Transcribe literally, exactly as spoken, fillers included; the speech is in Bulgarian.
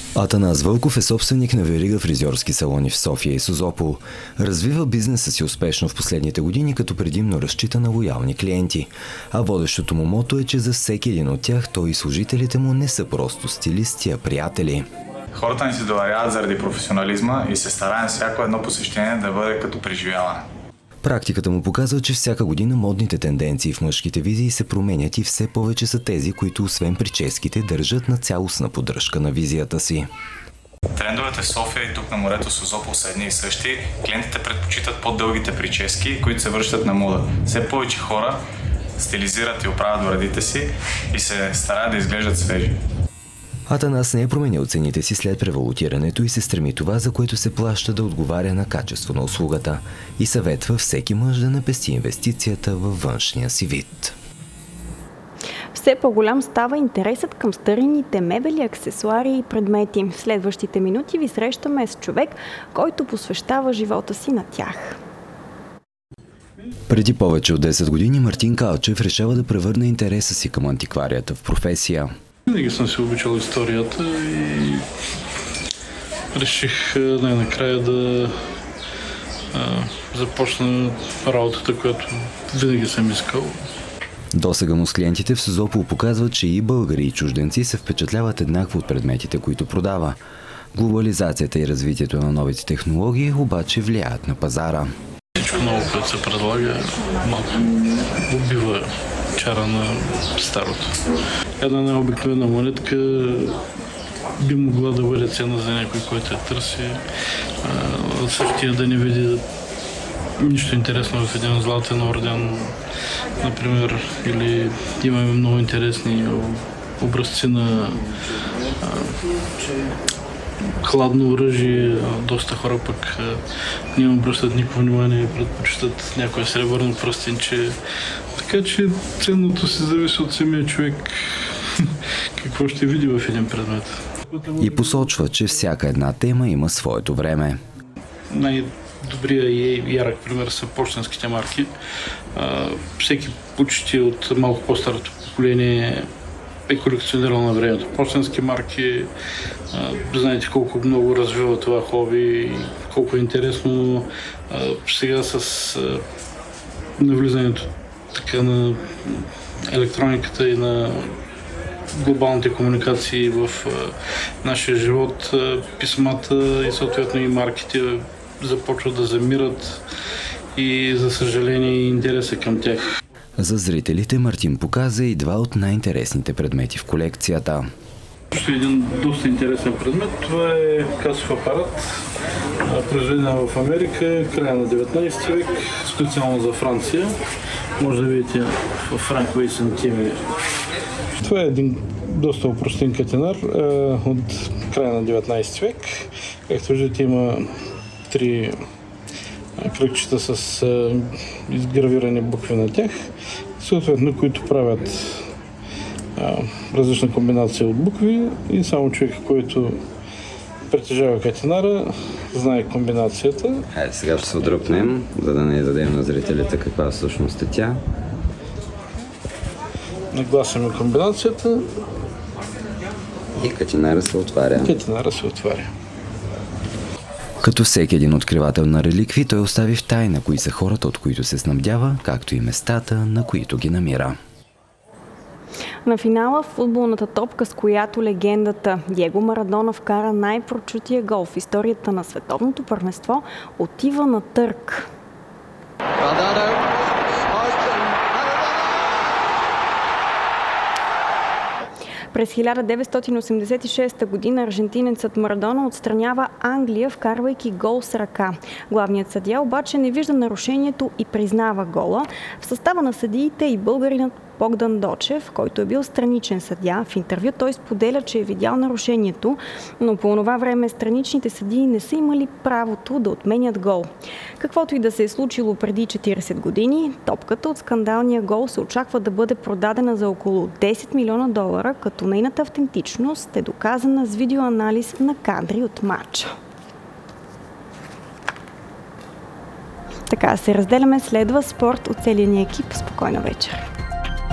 Атанас Вълков е собственик на верига фризьорски салони в София и Созопол. Развива бизнеса си успешно в последните години, като предимно разчита на лоялни клиенти. А водещото му мото е, че за всеки един от тях той и служителите му не са просто стилисти, а приятели. Хората ни се доверяват заради професионализма и се стараем всяко едно посещение да бъде като преживяване. Практиката му показва, че всяка година модните тенденции в мъжките визии се променят и все повече са тези, които освен прическите държат на цялостна поддръжка на визията си. Трендовете в София и тук на морето Созопол са едни и същи. Клиентите предпочитат по-дългите прически, които се връщат на мода. Все повече хора стилизират и оправят брадите си и се стараят да изглеждат свежи. Атанас не е променил цените си след превалутирането и се стреми това, за което се плаща, да отговаря на качество на услугата и съветва всеки мъж да не пести инвестицията във външния си вид. Все по-голям става интересът към старинните мебели, аксесуари и предмети. В следващите минути ви срещаме с човек, който посвещава живота си на тях. Преди повече от десет години Мартин Калчев решава да превърне интереса си към антикварията в професия. Винаги съм се обичал историята и реших най-накрая да а, започна работата, която винаги съм искал. Досега му с клиентите в Созопол показват, че и българи и чужденци се впечатляват еднакво от предметите, които продава. Глобализацията и развитието на новите технологии обаче влияят на пазара. Всичко ново, което се предлага, малко убива чара на старото. Една необикновена монетка би могла да бъде ценна за някой, който я търси. От същия да не види нищо интересно в един златен орден, например, или имаме много интересни образци на хладно оръжие. Доста хора пък не им обръщат никакво внимание и предпочитат някое сребърно пръстенче. Така че ценното си зависи от самия човек какво ще види в един предмет. И посочва, че всяка една тема има своето време. Най-добрият и ярък пример са пощенските марки. Всеки почти от малко по-старото поколение е колекционирал на времето пощенски марки. Знаете колко много развива това хоби, колко е интересно сега с навлизането така на електрониката и на глобалните комуникации в нашия живот, писмата и съответно и марките започват да замират и за съжаление интереса към тях. За зрителите Мартин показа и два от най-интересните предмети в колекцията. Ще е един доста интересен предмет. Това е касов апарат, произведен в Америка, края на деветнайсети век, специално за Франция. Може да видите в франкови сантими. Това е един доста опростен катинар от края на деветнайсети век. Както виждате, има три кръгчета с изгравирани букви на тях, съответно, които правят а, различна комбинация от букви и само човек, който притежава катинара, знае комбинацията. Хайде, сега ще се отдръпнем, за да не дадем на зрителите каква всъщност е тя. Нагласяме комбинацията. И катинара се отваря. Катинара се отваря. Като всеки един откривател на реликви, той остави в тайна кои са хората, от които се снабдява, както и местата, на които ги намира. На финала футболната топка, с която легендата Диего Марадона вкара най-прочутия гол в историята на световното първенство, отива на търг. През хиляда деветстотин осемдесет и шеста година аржентинецът Марадона отстранява Англия, вкарвайки гол с ръка. Главният съдия обаче не вижда нарушението и признава гола. В състава на съдиите и българинът Богдан Дочев, който е бил страничен съдия. В интервю той споделя, че е видял нарушението, но по това време страничните съдии не са имали правото да отменят гол. Каквото и да се е случило преди четирийсет години, топката от скандалния гол се очаква да бъде продадена за около десет милиона долара, като нейната автентичност е доказана с видеоанализ на кадри от матча. Така се разделяме, следва спорт от целия ни екип. Спокойна вечер!